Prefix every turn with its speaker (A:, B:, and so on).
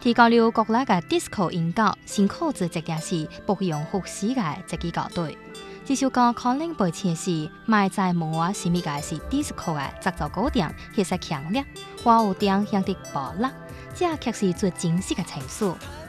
A: 提高了各类嘅 disco 音乐，辛苦自直嘅是不用复习嘅自己搞对。这首歌可能背前是埋在问我是咪嘅是 disco 嘅节奏高点，其实强烈，花有点响的暴辣，这却是最真实嘅情绪。